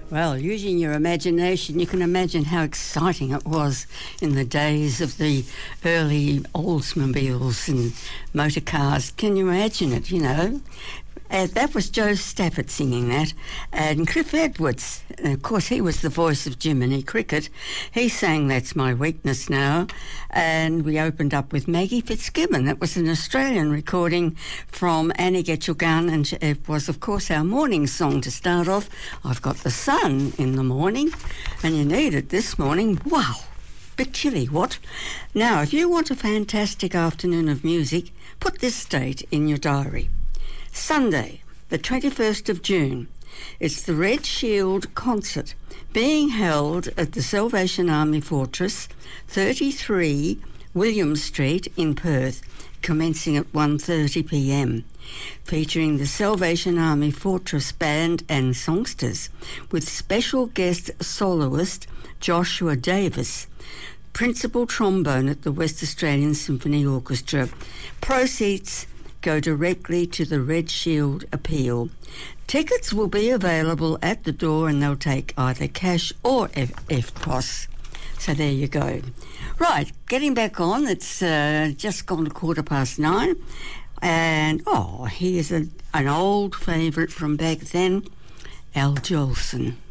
Well, using your imagination, you can imagine how exciting it was in the days of the early Oldsmobiles and motor cars. Can you imagine it, you know? That was Joe Stafford singing that. And Cliff Edwards, of course, he was the voice of Jiminy Cricket. He sang That's My Weakness Now. And we opened up with Maggie Fitzgibbon. That was an Australian recording from Annie Get Your Gun. And it was, of course, our morning song to start off. I've got the sun in the morning, and you need it this morning. Wow, bit chilly, what? Now, if you want a fantastic afternoon of music, put this date in your diary. Sunday, the 21st of June, it's the Red Shield concert being held at the Salvation Army Fortress, 33 William Street in Perth, commencing at 1:30pm, featuring the Salvation Army Fortress Band and songsters, with special guest soloist Joshua Davis, principal trombone at the West Australian Symphony Orchestra. Proceeds go directly to the Red Shield Appeal. Tickets will be available at the door, and they'll take either cash or EFTPOS. So there you go. Right, getting back on, it's just gone to 9:15. And, here's an old favourite from back then, Al Jolson.